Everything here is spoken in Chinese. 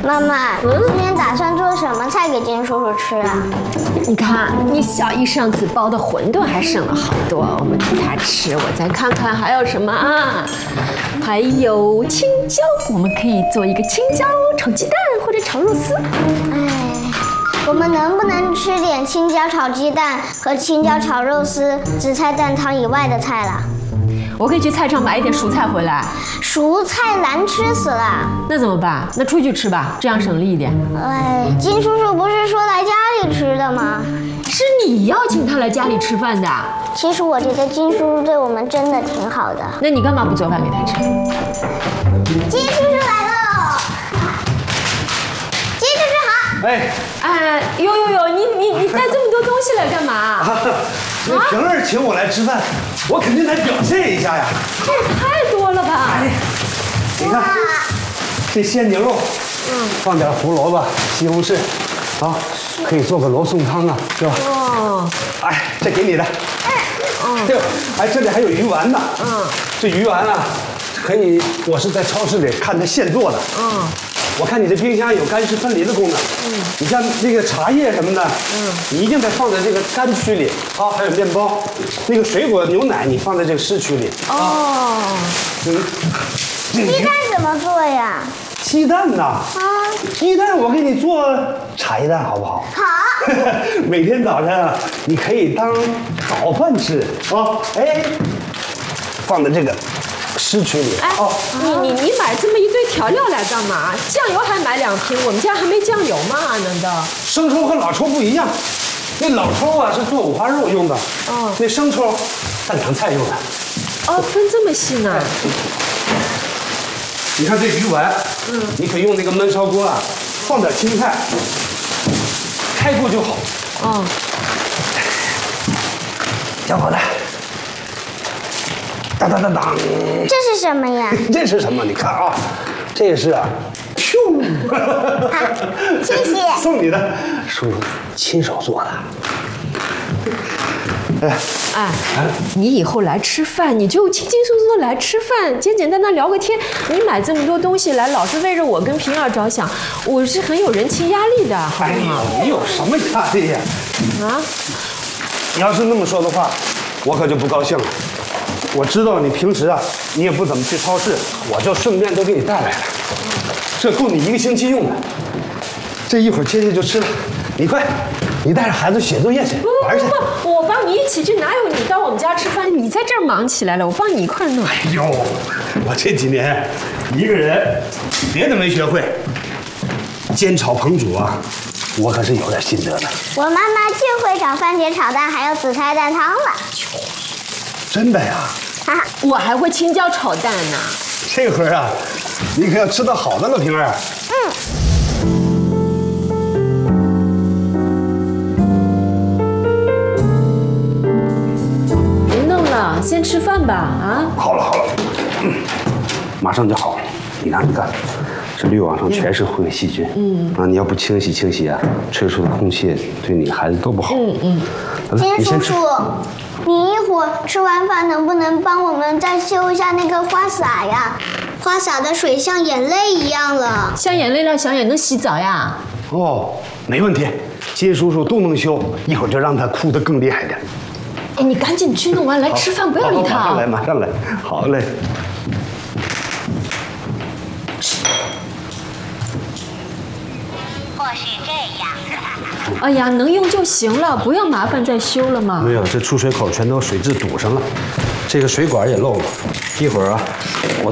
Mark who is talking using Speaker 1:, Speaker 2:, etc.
Speaker 1: 妈妈，今天打算做什么菜给金叔叔吃啊？
Speaker 2: 你看，你小姨上次包的馄饨还剩了好多，我们给她吃。我再看看还有什么啊？还有青椒，我们可以做一个青椒炒鸡蛋或者炒肉丝。
Speaker 1: 哎，我们能不能吃点青椒炒鸡蛋和青椒炒肉丝、紫菜蛋汤以外的菜了？
Speaker 2: 我可以去菜场买一点蔬菜回来。
Speaker 1: 蔬菜难吃死了。
Speaker 2: 那怎么办？那出去吃吧，这样省力一点。
Speaker 1: 哎，金叔叔不是说来家里吃的吗？
Speaker 2: 是你邀请他来家里吃饭的。
Speaker 1: 其实我觉得金叔叔对我们真的挺好的。
Speaker 2: 那你干嘛不做饭给他吃？
Speaker 1: 金叔叔来喽！金叔叔好。
Speaker 3: 哎，
Speaker 2: 你带这么多东西来干嘛？
Speaker 3: 那平儿请我来吃饭，我肯定得表现一下呀。
Speaker 2: 这也太多了吧！
Speaker 3: 哎，你看，这鲜牛肉，放点胡萝卜、西红柿，啊，可以做个罗宋汤啊，是吧？
Speaker 2: 哦，
Speaker 3: 哎，这给你的。对，哎，这里还有鱼丸呢。这鱼丸啊，我是在超市里看他现做的。我看你这冰箱有干湿分离的功能。你像那个茶叶什么的，你一定得放在这个干区里啊。还有面包，那个水果牛奶你放在这个湿区里。
Speaker 1: 鸡蛋怎么做呀？
Speaker 3: 鸡蛋呐，鸡蛋我给你做茶叶蛋好不好？
Speaker 1: 好。
Speaker 3: 每天早上啊，你可以当早饭吃啊。哎，放在这个湿区里。
Speaker 2: 你买这么一堆调料来干嘛？酱油还买2瓶，我们家还没酱油吗？难道？
Speaker 3: 生抽和老抽不一样，那老抽啊是做五花肉用的，那生抽拌凉菜用的。
Speaker 2: 哦，分这么细呢。
Speaker 3: 你看这鱼丸，你可以用那个焖烧锅啊，放点青菜，开锅就好。小伙子，当当当当，
Speaker 1: 这是什么呀？
Speaker 3: 这是什么？你看啊，这是啊，咻，
Speaker 1: 谢谢。
Speaker 3: 送你的，叔叔亲手做的。
Speaker 2: 你以后来吃饭，你就轻轻松松的来吃饭，简简单单聊个天。你买这么多东西来，老是为着我跟平儿着想，我是很有人情压力的，好不好？
Speaker 3: 你有什么压力呀？你要是那么说的话，我可就不高兴了。我知道你平时啊，你也不怎么去超市，我就顺便都给你带来了，这够你1个星期用的。这一会儿切切就吃了，你快，你带着孩子写作业去，玩去。
Speaker 2: 不，我帮你一起去，哪有你到我们家吃饭？你在这儿忙起来了，我帮你一块弄。
Speaker 3: 哎呦，我这几年一个人别的没学会，煎炒烹煮啊，我可是有点心得的。
Speaker 1: 我妈妈就会炒番茄炒蛋，还有紫菜蛋汤了。
Speaker 3: 真的呀？
Speaker 2: 我还会青椒炒蛋呢。
Speaker 3: 这会儿啊，你可要吃到好的了，平儿。
Speaker 2: 别弄了，先吃饭吧。啊？
Speaker 3: 好了，马上就好了。你看，这滤网上全是灰细菌。你要不清洗啊，吹出的空气对你孩子都不好。
Speaker 1: 金叔叔，你一会儿吃完饭能不能帮我们再修一下那个花洒呀？花洒的水像眼泪一样了。
Speaker 2: 像眼泪了，小眼能洗澡呀？
Speaker 3: 没问题，金叔叔都能修，一会儿就让他哭得更厉害点。
Speaker 2: 哎，你赶紧去弄完来吃饭，不要理他。
Speaker 3: 马上来，好嘞。
Speaker 4: 或是这样。
Speaker 2: 哎呀，能用就行了，不要麻烦再修了嘛。
Speaker 3: 没有，这出水口全都水质堵上了，这个水管也漏了。一会儿啊，我